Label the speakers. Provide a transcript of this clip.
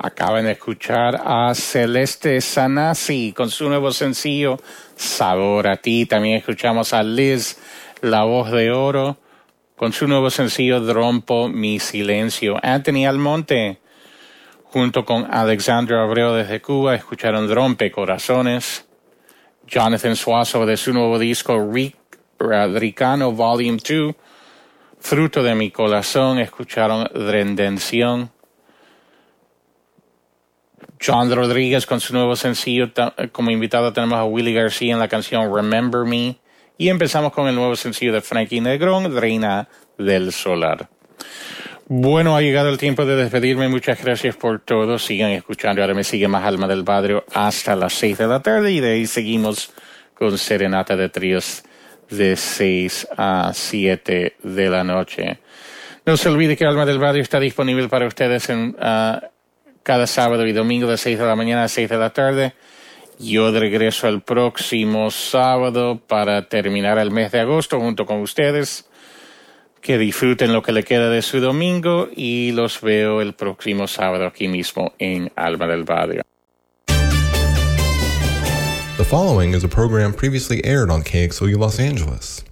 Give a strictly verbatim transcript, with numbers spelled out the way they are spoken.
Speaker 1: Acaban de escuchar a Celeste Sanasi con su nuevo sencillo Sabor a ti. También escuchamos a Liz, la voz de oro, con su nuevo sencillo Rompo mi silencio. Anthony Almonte, junto con Alexandra Abreu desde Cuba, escucharon Rompe Corazones. Jonathan Suazo de su nuevo disco Ric, Ricano Volume dos, Fruto de mi corazón, escucharon Redención. John Rodríguez con su nuevo sencillo, como invitado tenemos a Willy García en la canción Remember Me. Y empezamos con el nuevo sencillo de Frankie Negrón, Reina del Solar. Bueno, ha llegado el tiempo de despedirme. Muchas gracias por todo. Sigan escuchando. Ahora me sigue más Alma del Barrio hasta las seis de la tarde. Y de ahí seguimos con Serenata de Tríos de seis a siete de la noche. No se olvide que Alma del Barrio está disponible para ustedes en... Uh, cada sábado y domingo de seis de la mañana a seis de la tarde. Yo regreso el próximo sábado para terminar el mes de agosto junto con ustedes. Que disfruten lo que le queda de su domingo y los veo el próximo sábado aquí mismo en Alma del Barrio.
Speaker 2: The following is a program previously aired on K X O U Los Angeles.